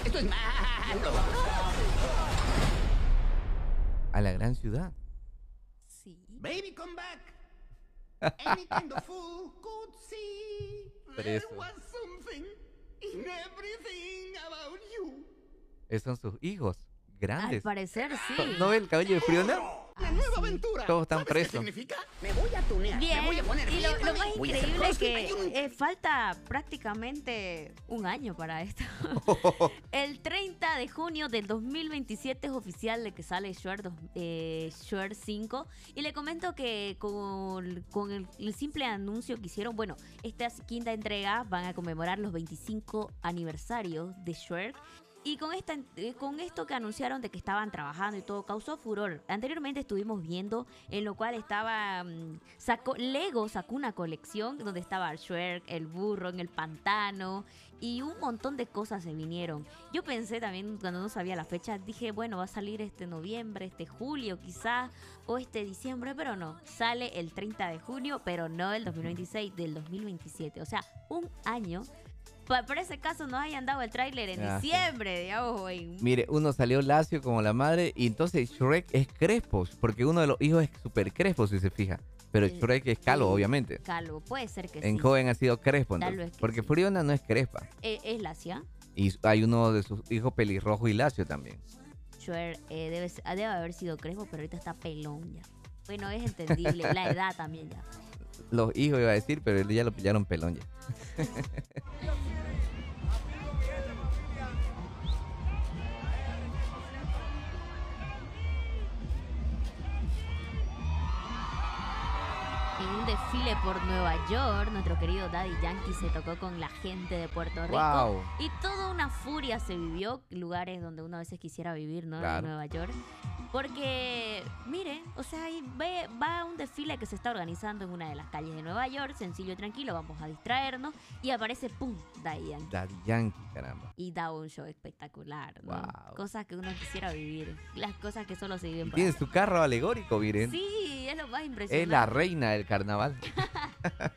Esto es malo. A la gran ciudad. Sí. Baby, come back. Any kind of fool could see. There Preso. was something in everything about you. Esos son sus hijos. Al Grandes. parecer sí. ¿No ve el cabello de Friona? La nueva aventura. Todos están ¿Sabes qué presos. significa? Me voy a tunear. Bien, Me voy a poner y bien lo más Voy a hacer increíble es crossfit. Hay un- que falta prácticamente un año para esto. El 30 de junio del 2027 es oficial de que sale Shrek 5. Y le comento que con el simple anuncio que hicieron, bueno, esta quinta entrega van a conmemorar los 25 aniversarios de Shrek. Y con esto que anunciaron de que estaban trabajando y todo, causó furor. Anteriormente estuvimos viendo en lo cual estaba... Lego sacó una colección donde estaba Shrek, el burro en el pantano y un montón de cosas se vinieron. Yo pensé también, cuando no sabía la fecha, dije, bueno, va a salir este noviembre, este julio quizás, o este diciembre, pero no. Sale el 30 de junio, pero no el 2026, del 2027. O sea, un año. Por ese caso nos hayan dado el tráiler en Ah, sí. diciembre, digamos. O en... Mire, uno salió lacio como la madre y entonces Shrek es crespo, porque uno de los hijos es súper crespo si se fija. Pero Shrek es calvo, obviamente. Calvo, puede ser que En sí. joven ha sido crespo, Tal entonces, vez que porque sí. Fiona no es crespa. Es lacia. Y hay uno de sus hijos pelirrojo y lacio también. Shrek debe haber sido crespo, pero ahorita está pelón ya. Bueno, es entendible. La edad también ya. Los hijos iba a decir, pero él ya lo pillaron pelón ya. En un desfile por Nueva York, nuestro querido Daddy Yankee se tocó con la gente de Puerto Rico. Wow. Y toda una furia se vivió, lugares donde uno a veces quisiera vivir, ¿no? Claro. En Nueva York. Porque, mire, o sea, ahí va un desfile que se está organizando en una de las calles de Nueva York, sencillo y tranquilo, vamos a distraernos. Y aparece, ¡pum!, Daddy Yankee. Daddy Yankee, caramba. Y da un show espectacular, ¿no? Wow. Cosas que uno quisiera vivir. Las cosas que solo se viven Y por tiene acá. su carro alegórico, miren. Sí, es lo más impresionante. Es la reina del carnaval.